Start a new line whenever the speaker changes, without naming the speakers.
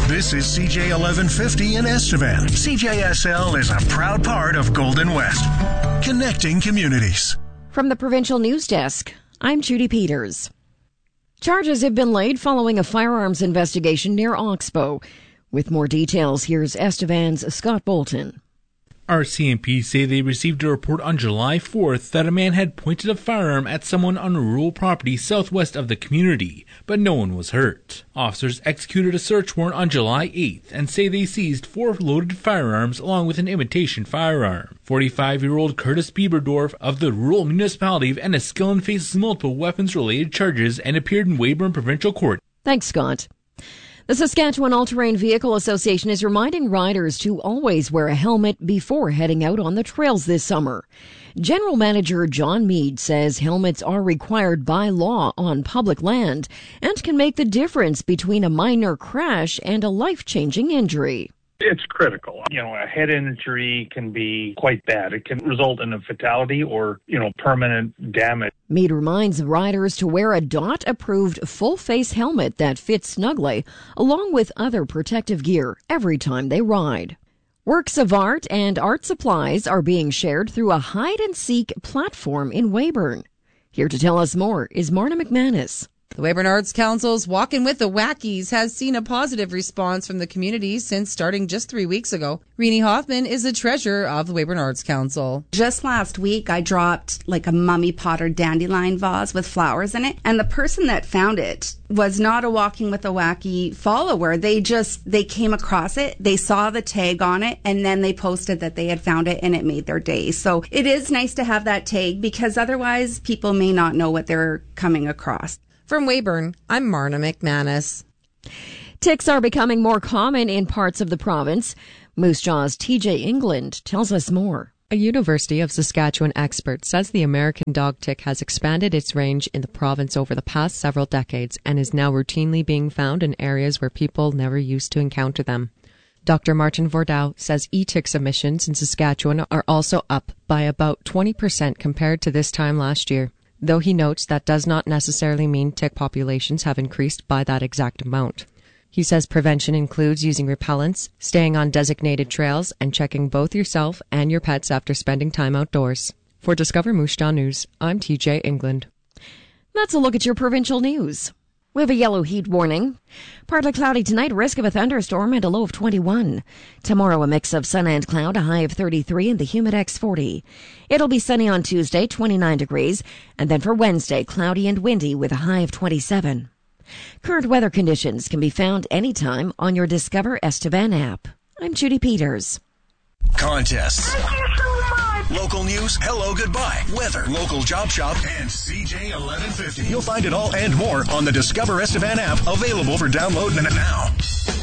This is CJ 1150 in Estevan. CJSL is a proud part of Golden West, connecting communities.
From the Provincial News Desk, I'm Judy Peters. Charges have been laid following a firearms investigation near Oxbow. With more details, here's Estevan's Scott Bolton.
RCMP say they received a report on July 4th that a man had pointed a firearm at someone on a rural property southwest of the community, but no one was hurt. Officers executed a search warrant on July 8th and say they seized 4 loaded firearms along with an imitation firearm. 45-year-old Curtis Bieberdorf of the rural municipality of Enniskillen faces multiple weapons-related charges and appeared in Weyburn Provincial Court.
Thanks, Scott. The Saskatchewan All-Terrain Vehicle Association is reminding riders to always wear a helmet before heading out on the trails this summer. General Manager John Mead says helmets are required by law on public land and can make the difference between a minor crash and a life-changing injury.
It's critical. A head injury can be quite bad. It can result in a fatality or, permanent damage.
Mead reminds riders to wear a DOT-approved full-face helmet that fits snugly, along with other protective gear, every time they ride. Works of art and art supplies are being shared through a hide-and-seek platform in Weyburn. Here to tell us more is Marna McManus.
The Weyburn Arts Council's Walkin' with the Wackies has seen a positive response from the community since starting just 3 weeks ago. Renee Hoffman is the treasurer of the Weyburn Arts Council.
Just last week, I dropped like a mummy pot or dandelion vase with flowers in it, and the person that found it was not a Walking with a Wacky follower. They came across it, they saw the tag on it, and then they posted that they had found it, and it made their day. So it is nice to have that tag because otherwise people may not know what they're coming across.
From Weyburn, I'm Marna McManus.
Ticks are becoming more common in parts of the province. Moose Jaw's TJ England tells us more.
A University of Saskatchewan expert says the American dog tick has expanded its range in the province over the past several decades and is now routinely being found in areas where people never used to encounter them. Dr. Martin Vordow says e-tick submissions in Saskatchewan are also up by about 20% compared to this time last year. Though he notes that does not necessarily mean tick populations have increased by that exact amount. He says prevention includes using repellents, staying on designated trails, and checking both yourself and your pets after spending time outdoors. For Discover Moose Jaw News, I'm TJ England.
That's a look at your provincial news. We have a yellow heat warning. Partly cloudy tonight, risk of a thunderstorm and a low of 21. Tomorrow, a mix of sun and cloud, a high of 33 and the Humidex 40. It'll be sunny on Tuesday, 29 degrees, and then for Wednesday, cloudy and windy with a high of 27. Current weather conditions can be found anytime on your Discover Estevan app. I'm Judy Peters.
Contests. Local news, hello, goodbye, weather, local job shop, and CJ 1150. You'll find it all and more on the Discover Estevan app, available for download now.